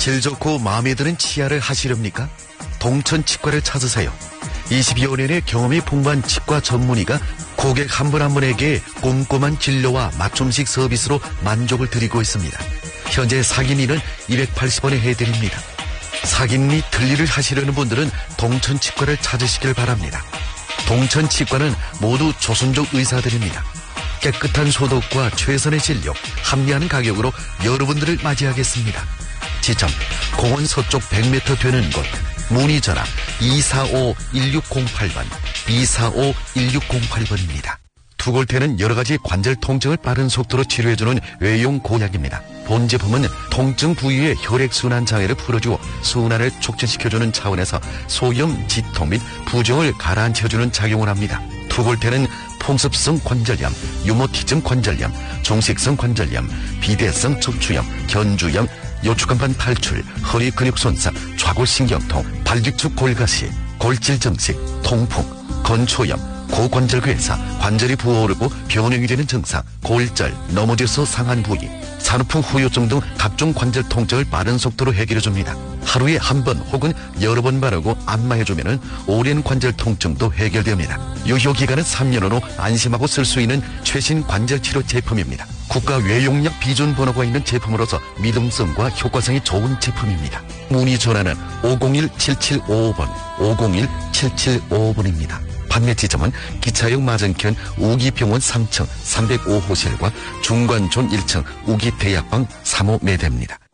질 좋고 마음에 드는 치아를 하시렵니까? 동천치과를 찾으세요. 22여 년의 경험이 풍부한 치과 전문의가 고객 한 분 한 분에게 꼼꼼한 진료와 맞춤식 서비스로 만족을 드리고 있습니다. 현재 사기니는 280원에 해드립니다. 사기니 들리를 하시려는 분들은 동천치과를 찾으시길 바랍니다. 동천치과는 모두 조선족 의사들입니다. 깨끗한 소독과 최선의 진료, 합리한 가격으로 여러분들을 맞이하겠습니다. 지점 공원 서쪽 100m 되는 곳, 문의 전화 245-1608번, 245-1608번입니다. 투골테는 여러가지 관절 통증을 빠른 속도로 치료해주는 외용 고약입니다. 본 제품은 통증 부위의 혈액순환 장애를 풀어주어 순환을 촉진시켜주는 차원에서 소염, 지통 및 부종을 가라앉혀주는 작용을 합니다. 투골테는 풍습성 관절염, 유모티즘 관절염, 종식성 관절염, 비대성 척추염, 견주염, 요추간판 탈출, 허리 근육 손상, 좌골신경통, 발직축 골가시, 골질정식, 통풍, 건초염, 고관절괴사, 관절이 부어오르고 변형이 되는 증상, 골절, 넘어져서 상한 부위, 산후풍 후유증 등 각종 관절 통증을 빠른 속도로 해결해줍니다. 하루에 한 번 혹은 여러 번 바르고 안마해주면 오랜 관절 통증도 해결됩니다. 유효기간은 3년으로 안심하고 쓸 수 있는 최신 관절 치료 제품입니다. 국가 외용약 비준 번호가 있는 제품으로서 믿음성과 효과성이 좋은 제품입니다. 문의 전화는 501-7755번, 501-7755번입니다. 판매 지점은 기차역 맞은편 우기병원 3층 305호실과 중관촌 1층 우기대약방 3호 매대입니다.